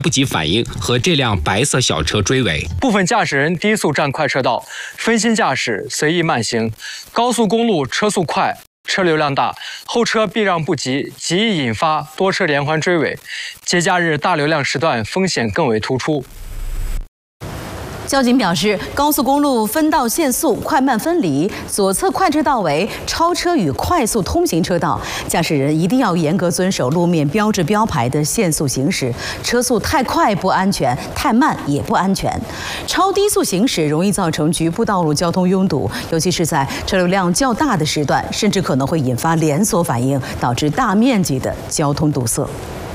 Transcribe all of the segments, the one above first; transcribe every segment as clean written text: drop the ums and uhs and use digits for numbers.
不及反应和这辆白色小车追尾。 部分驾驶人低速占快车道，分心驾驶，随意慢行。高速公路车速快，车流量大，后车避让不及，极易引发多车连环追尾。节假日大流量时段风险更为突出。 交警表示，高速公路分道限速，快慢分离，左侧快车道为超车与快速通行车道，驾驶人一定要严格遵守路面标志标牌的限速行驶，车速太快不安全，太慢也不安全。超低速行驶容易造成局部道路交通拥堵，尤其是在车流量较大的时段，甚至可能会引发连锁反应，导致大面积的交通堵塞。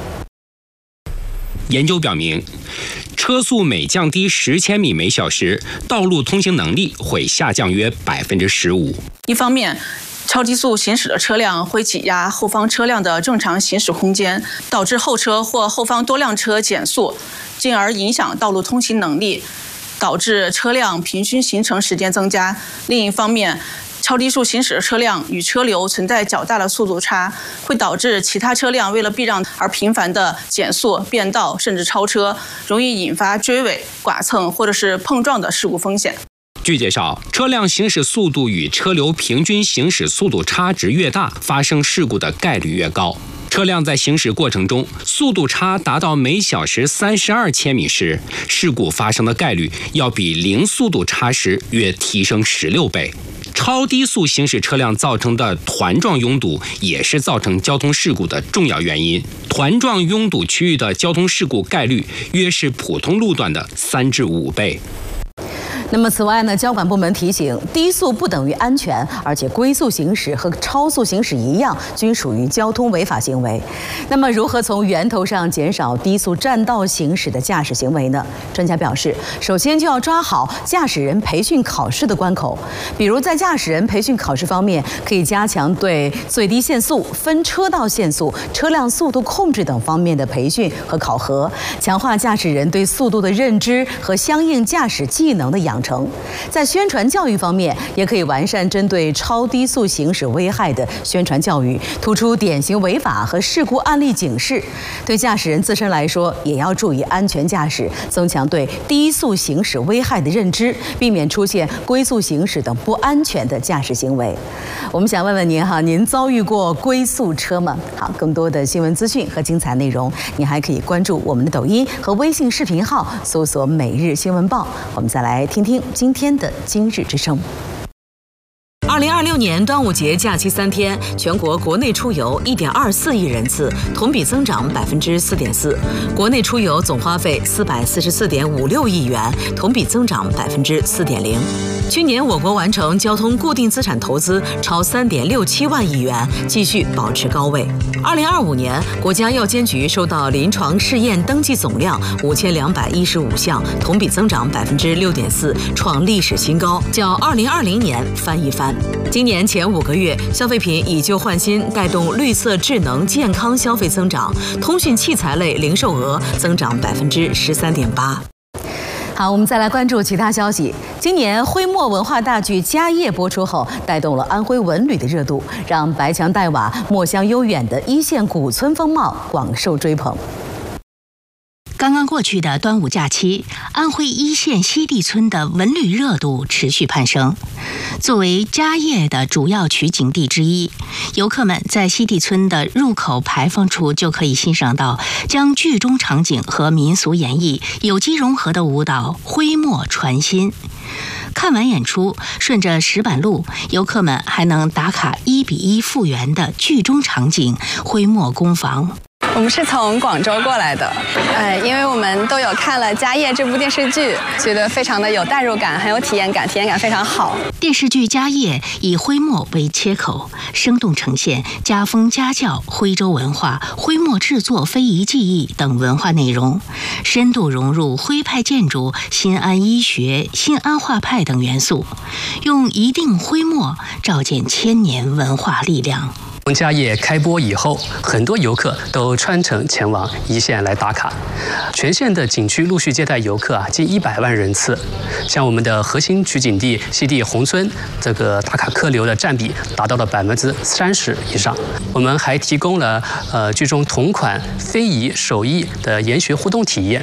研究表明，车速每降低10千米每小时，道路通行能力会下降约15%。 一方面，超低速行驶的车辆会挤压后方车辆的正常行驶空间，导致后车或后方多辆车减速，进而影响道路通行能力，导致车辆平均行程时间增加。另一方面，超低速行驶的车辆与车流存在较大的速度差，会导致其他车辆为了避让而频繁的减速、变道甚至超车，容易引发追尾、剐蹭或者是碰撞的事故风险。 据介绍，车辆行驶速度与车流平均行驶速度差值越大，发生事故的概率越高。车辆在行驶过程中速度差达到每小时32千米时，事故发生的概率要比零速度差时约提升16倍。超低速行驶车辆造成的团撞拥堵也是造成交通事故的重要原因。团撞拥堵区域的交通事故概率约是普通路段的3至5倍。 那么，此外呢，交管部门提醒，低速不等于安全，而且龟速行驶和超速行驶一样，均属于交通违法行为。那么，如何从源头上减少低速占道行驶的驾驶行为呢？专家表示，首先就要抓好驾驶人培训考试的关口，比如在驾驶人培训考试方面，可以加强对最低限速、分车道限速、车辆速度控制等方面的培训和考核，强化驾驶人对速度的认知和相应驾驶技能的养成。在宣传教育方面，也可以完善针对超低速行驶危害的宣传教育，突出典型违法和事故案例警示。对驾驶人自身来说，也要注意安全驾驶，增强对低速行驶危害的认知，避免出现龟速行驶等不安全的驾驶行为。我们想问问您哈，您遭遇过龟速车吗？好，更多的新闻资讯和精彩内容，您还可以关注我们的抖音和微信视频号，搜索每日新闻报。我们再来听听今天的今日之声。2026年端午节假期3天，全国国内出游1.24亿人次，同比增长4.4%；国内出游总花费444.56亿元，同比增长4.0%。去年我国完成交通固定资产投资超3.67万亿元，继续保持高位。2025年，国家药监局收到临床试验登记总量5215项，同比增长6.4%，创历史新高，较2020年翻一番。今年前5个月，消费品以旧换新，带动绿色、智能、健康消费增长，通讯器材类零售额增长13.8%。好，我们再来关注其他消息。今年徽墨文化大剧《家业》播出后，带动了安徽文旅的热度，让白墙黛瓦、墨香悠远的一线古村风貌广受追捧。 刚刚过去的端午假期，安徽一线西递村的文旅热度持续攀升。作为家业的主要取景地之一，游客们在西递村的入口牌坊处就可以欣赏到将剧中场景和民俗演绎有机融合的舞蹈徽墨传新。看完演出，顺着石板路，游客们还能打卡1:1复原的剧中场景徽墨工坊。 我们是从广州过来的，因为我们都有看了《家业》这部电视剧，觉得非常的有代入感，很有体验感，体验感非常好。 电视剧《家业》以徽墨为切口，生动呈现家风家教、徽州文化、徽墨制作非遗技艺等文化内容，深度融入徽派建筑、新安医学、新安画派等元素，用一定徽墨照见千年文化力量。 从家业开播以后，很多游客都穿城前往一线来打卡，全县的景区陆续接待游客近100万人次。像我们的核心取景地西递宏村，这个打卡客流的占比达到了30%以上。我们还提供了剧中同款非遗手艺的研学互动体验，